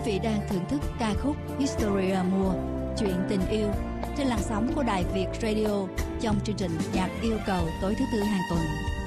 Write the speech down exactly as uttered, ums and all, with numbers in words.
vị đang thưởng thức ca khúc Historia Mùa, chuyện tình yêu trên làn sóng của Đài Việt Radio trong chương trình nhạc yêu cầu tối thứ tư hàng tuần.